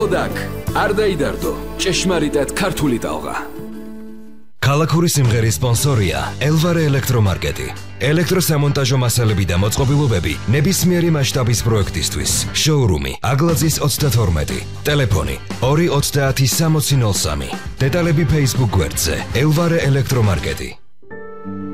ოდაკ არ დაიდარდო ჭეშმარიტად ქართული ტალღა. ქალაქური სიმღერის სპონსორია ელვარე ელექტრომარკეტი. ელექტროსამონტაჟო მასალები და მოწყობილობები ნებისმიერი მასშტაბის პროექტისთვის. შოურუმი აგლაძის 32. ტელეფონი 230 6003. დეტალები Facebook გვერდზე ელვარე ელექტრომარკეტი.